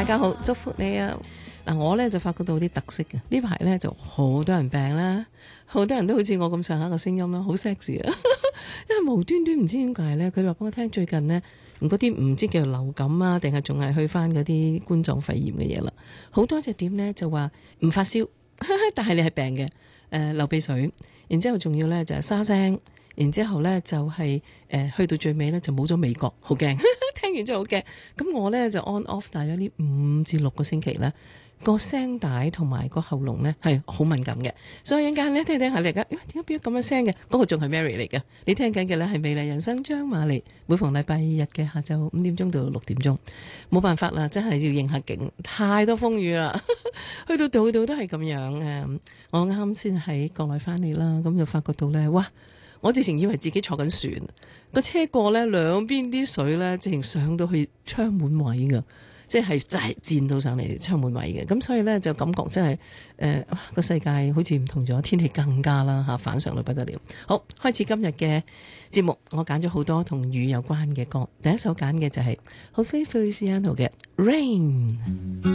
大家好，祝福你啊！嗱，我咧就發覺到啲特色嘅，呢排咧就好多人病啦，好多人都好似我咁上下嘅聲音啦，好 sexy 啊！因為無端端唔知點解咧，佢話俾我聽最近呢，嗰啲唔知叫做流感啊，定係仲係去翻嗰啲冠狀肺炎嘅嘢啦。好多隻點咧就話唔發燒，但係你係病嘅，流鼻水，然之後仲要咧就係沙聲，然之後咧就係去到最尾咧就冇咗味覺，好驚。聽完之後好驚。咁我咧就 on off 大咗呢5至6個星期咧。個聲帶同埋個喉嚨呢係好敏感嘅，所以一陣間咧聽下你而家，點解變咗咁嘅聲嘅？嗰個仲係 Mary 嚟嘅，你聽緊嘅呢係美麗人生張瑪莉，每逢禮拜日嘅下晝5點鐘到6點鐘，冇辦法啦，真係要應下景，太多風雨啦，去到度度都係咁樣。我啱先喺國內翻嚟啦，咁就發覺到呢，哇！我之前以為自己坐緊船，個車過呢兩邊啲水呢，直情上到去窗門位㗎。即係真係濺到上嚟窗門位嘅，咁所以呢，就感覺真係個世界好似唔同咗，天氣更加啦嚇，反常到不得了。好，開始今日嘅節目，我揀咗好多同雨有關嘅歌，第一首揀嘅就係 Jose Feliciano 嘅 Rain。